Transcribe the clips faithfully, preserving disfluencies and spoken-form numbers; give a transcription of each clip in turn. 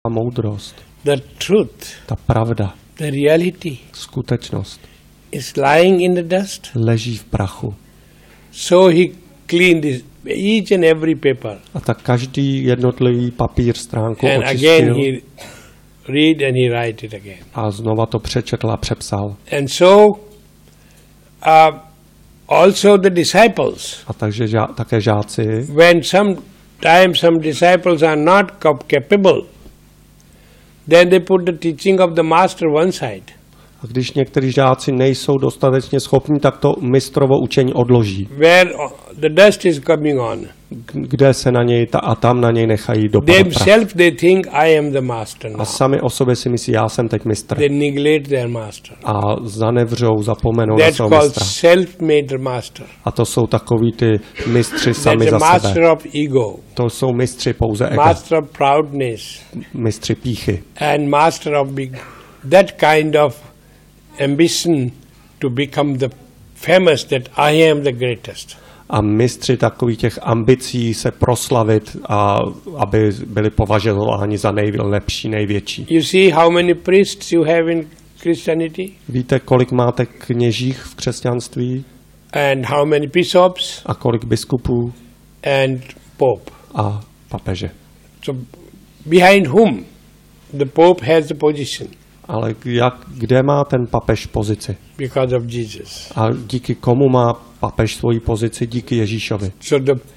A moudrost, the truth, ta pravda, the reality skutečnost is lying in the dust. leží v prachu. So he cleaned his, each and every paper. A tak každý jednotlivý papír stránku And again očistil he read and he write it again. a znova to přečetl a přepsal. And so uh, also the disciples, A takže žá, také žáci, when sometimes some disciples are not cap- capable, then they put the teaching of the master one side. a když někteří žáci nejsou dostatečně schopní, tak to mistrovo učení odloží, Where the dust is coming on. kde se na něj ta, a tam na něj nechají dopadat prach. Themselves they think I am the master now. A sami o sobě si myslí, já jsem teď mistr. They neglect their master. A zanevřou, zapomenou na That's svého called mistra. self-made master. A to jsou takový ty mistři sami That's za a master sebe. of ego, To jsou mistři pouze ega, master of proudness, mistři píchy. and master of big, that kind of ambition to become the famous that I am the greatest. A mistři takových těch ambicí se proslavit a aby byli považováni za nejlepší, největší. You see how many priests you have in Christianity Víte, kolik máte kněžích v křesťanství and how many bishops a kolik biskupů and pope. a papeže. So behind whom the pope has the position? Ale jak, kde má ten papež pozici? Because of Jesus. A díky komu má papež svoji pozici? Díky Ježíšovi. So the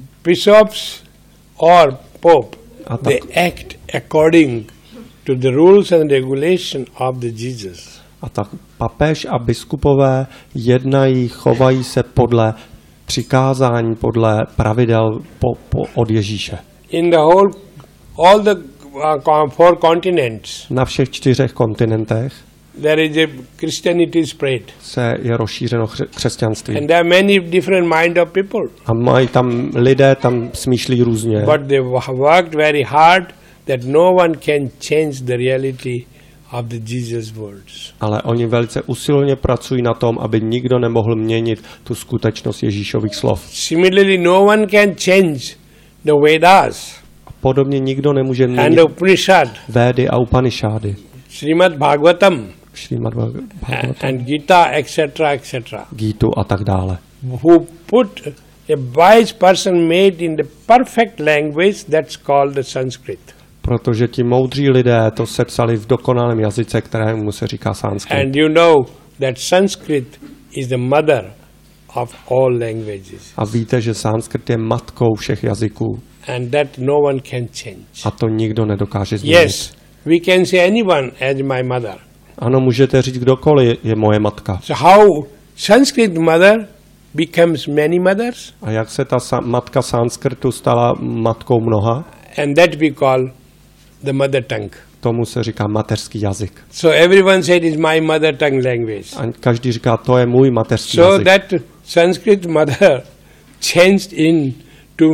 bishops or pope, A tak, they act according to the rules and regulation of the Jesus. a tak papež a biskupové jednají, chovají se podle přikázání, podle pravidel po, po, od Ježíše. In the whole, all the uh, four continents, Na všech čtyřech kontinentech there is a Christianity spread. se je rozšířeno chře- křesťanství. And there are many different mind of people. A mají tam lidé, tam smýšlí různě. But they have worked very hard that no one can change the reality of the Jesus words. Ale oni velice usilovně pracují na tom, aby nikdo nemohl měnit tu skutečnost Ježíšových slov. Similarly, no one can change the Vedas Podobně nikdo nemůže and měnit the Upanishad, Védy a Upanishády. Srimad Bhagavatam, Šrímad Bhagavatam, and Gita, et cetera, et cetera, Gítu a tak dále. who put a wise person made in the perfect language that's called the Sanskrit. Protože ti moudří lidé to sepsali v dokonalém jazyce, kterému se říká sanskrit. And you know that Sanskrit is the mother of all languages. A víte, že sanskrit je matkou všech jazyků. And that no one can change. A to nikdo nedokáže změnit. Yes, we can say anyone as my mother. Ano, můžete říct, kdokoliv je moje matka. So how Sanskrit mother becomes many mothers? A jak se ta sa- matka sanskrtu stala matkou mnoha? And that we call the mother tongue. Tomu se říká mateřský jazyk. So everyone said is my mother tongue language. A každý říká, to je můj mateřský So jazyk. that Sanskrit mother changed into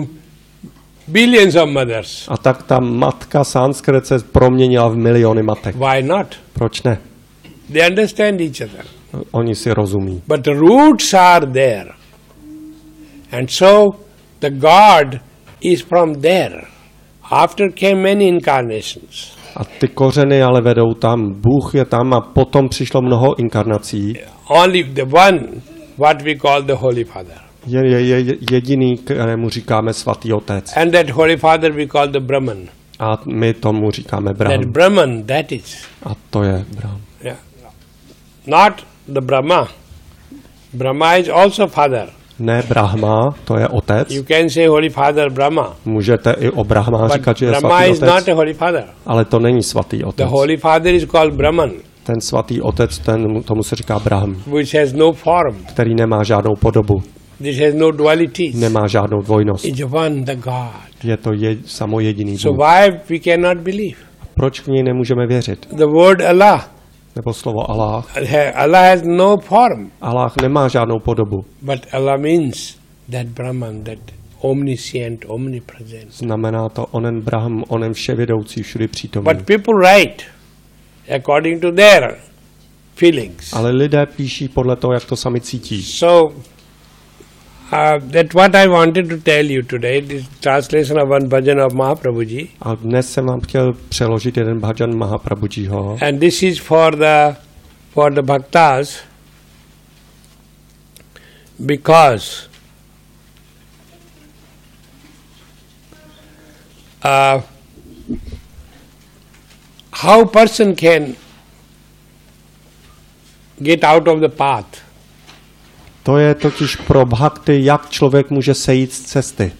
billions of mothers. A tak ta matka sanskrit se proměnila v miliony matek. Why not? Proč ne? They understand each other. Oni si rozumí. But the roots are there. And so the God is from there. After came many incarnations. A ty kořeny ale vedou tam. Bůh je tam a potom přišlo mnoho inkarnací. Only the one, what we call the Holy Father. Je, je, je jediný, kterému říkáme svatý otec. And that Holy Father we call the Brahman. A my tomu říkáme That Brahman. Brahman, that is. A to je Brahman. Yeah. Not the Brahma. Brahma is also Father. Ne Brahma, to je otec. You can say Holy Father Brahma. Můžete i o Brahma But říkat, že je Brahma svatý is not otec, a Holy Father. ale to není svatý The otec. Holy Father is called Brahman, Ten svatý otec, ten, tomu se říká Brahm, which has no form. který nemá žádnou podobu, This has no dualities. nemá žádnou dvojnost. It's one, the God. Je to je, samo jediný So Bůh. why we cannot believe? Proč v něj nemůžeme věřit? The word Allah. Nebo slovo Allah. Allah has no form. Allah nemá žádnou podobu. But Allah means that Brahman, that omniscient, omnipresent. Znamená to onen Brahm, onen vševědoucí, všudy přítomný. But people write according to their feelings. Ale lidé píší podle toho, jak to sami cítí. So Uh, that's what I wanted to tell you today. This translation of one bhajan of Mahaprabhuji. A dnes jsem vám chtěl přeložit jeden bhajan Mahaprabhujiho. And this is for the for the bhaktas, because uh, how person can get out of the path. To je totiž pro bhakty, jak člověk může sejít z cesty.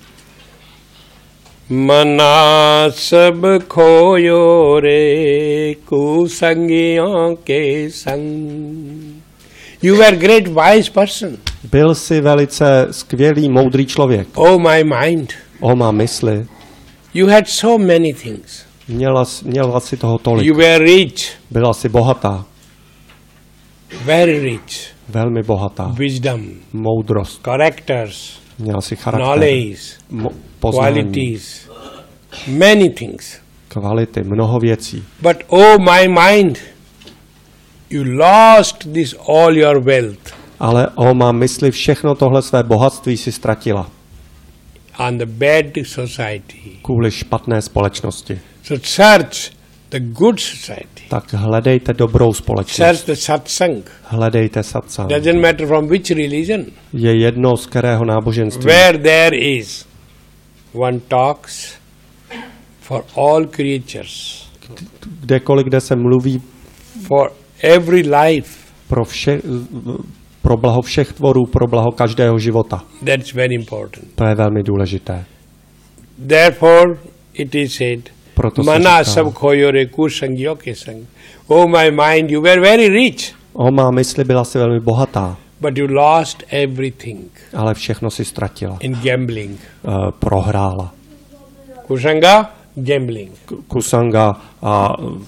Mana sab khoyo re kusangiyon ke sang. You were great wise person. Byl jsi velice skvělý, moudrý člověk. Oh my mind. O má mysli. You had so many things. Měla, měla si toho tolik. You were rich. Byla si bohatá. Very rich. Velmi bohatá. Wisdom. Moudrost. Characters. Měla si charakter. Knowledge. Mo- poznání. Qualities. Many things. Kvality, mnoho věcí. But oh my mind, you lost this all your wealth. Ale o má mysli, všechno tohle své bohatství si ztratila. On the bad society. Kvůli špatné společnosti. So search the good society. Tak hledejte dobrou společnost. Search the satsang. Hledejte satsang. Doesn't matter from which religion. Je jedno z kterého náboženství. Where there is one talks for all creatures. Kdekoliv, kde se mluví For every life. pro, vše, pro blaho všech tvorů, pro blaho každého života. That's very important. To je velmi důležité. Therefore it is said, Proto se Mana říká, sab khoyo re kusangyo ke sang. Oh my mind, you were very rich, o má mysli, byla si velmi bohatá, but you lost everything ale všechno si ztratila. in gambling. Uh, prohrála. Kusanga, gambling. K- kusanga a uh,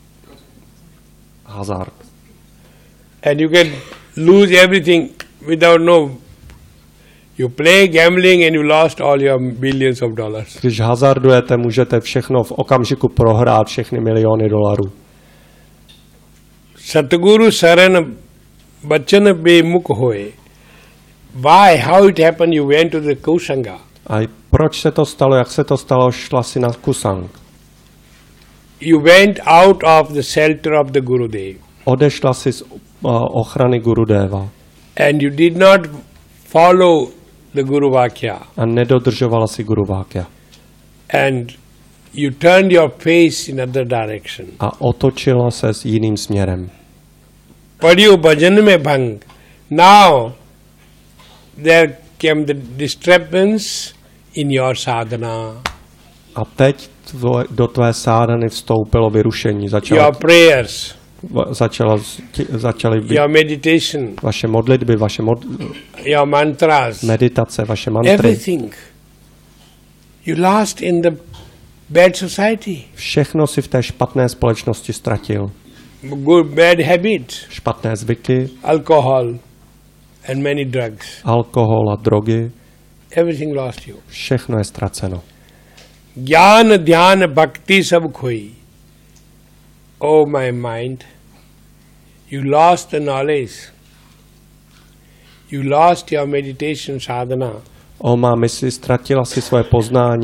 hazard. And you can lose everything without no. You play gambling and you lost all your billions of dollars. Když hazardujete, můžete všechno v okamžiku prohrát, všechny miliony dolarů. Satguru Saran Bachana be muk hoye. Why? How it happened? You went to the Kusanga. A proč se to stalo, jak se to stalo, šla si na kusang. You went out of the shelter of the Gurudev. Odešla si z uh, ochrany Gurudeva And you did not follow the Guru Vakya. a nedodržovala si Guru Vákya. And you turned your face in other direction. A otočila se s jiným směrem. Padyu bhajan mein bhang. Now there came the disturbance in your sadhana. A teď tvoje, do tvé sádhany vstoupilo vyrušení. Začalo, Your prayers, začalo, začaly být your meditation, vaše modlitby, vaše mod, your mantras, meditace, vaše mantry. everything. You lost in the bad society. Všechno si v té špatné společnosti ztratil. Good, bad habits, Špatné zvyky, alcohol and many drugs. alkohol a drogy, Everything lost you. všechno je ztraceno. Jnana, dhyana, bhakti sab khoi. Oh my mind, you lost the knowledge. You lost your meditation sadhana. O má mysli, ztratila si svoje poznání,